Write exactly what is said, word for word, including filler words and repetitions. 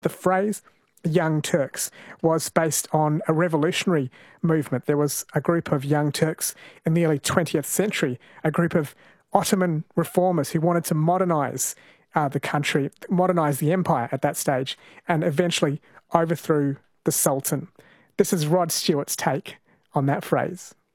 the phrase Young Turks was based on a revolutionary movement. There was a group of Young Turks in the early twentieth century, a group of Ottoman reformers who wanted to modernise uh, the country, modernise the empire at that stage, and eventually overthrew the Sultan. This is Rod Stewart's take on that phrase.